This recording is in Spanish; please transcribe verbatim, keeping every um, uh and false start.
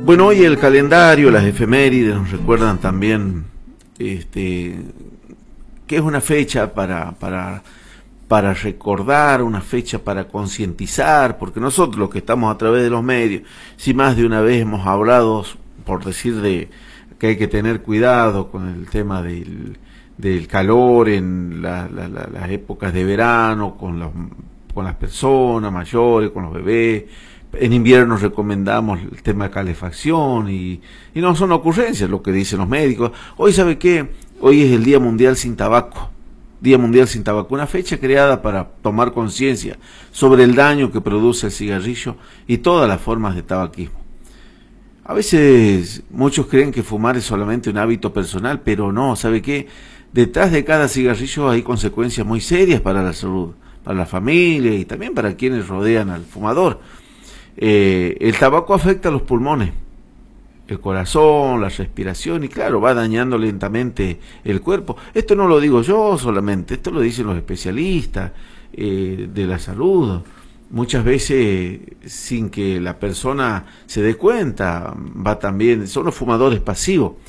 Bueno, hoy el calendario, las efemérides nos recuerdan también este, que es una fecha para, para, para recordar, una fecha para concientizar, porque nosotros los que estamos a través de los medios, si más de una vez hemos hablado, por decir de que hay que tener cuidado con el tema del, del calor en la, la, la, las épocas de verano, con, los, con las personas mayores, con los bebés. En invierno recomendamos el tema de calefacción y, y no son ocurrencias lo que dicen los médicos. Hoy, ¿sabe qué? Hoy es el Día Mundial Sin Tabaco. Día Mundial Sin Tabaco, una fecha creada para tomar conciencia sobre el daño que produce el cigarrillo y todas las formas de tabaquismo. A veces muchos creen que fumar es solamente un hábito personal, pero no, ¿sabe qué? Detrás de cada cigarrillo hay consecuencias muy serias para la salud, para la familia y también para quienes rodean al fumador. Eh, el tabaco afecta a los pulmones, el corazón, la respiración y claro, va dañando lentamente el cuerpo. Esto no lo digo yo solamente, esto lo dicen los especialistas eh, de la salud. Muchas veces sin que la persona se dé cuenta, va también, son los fumadores pasivos.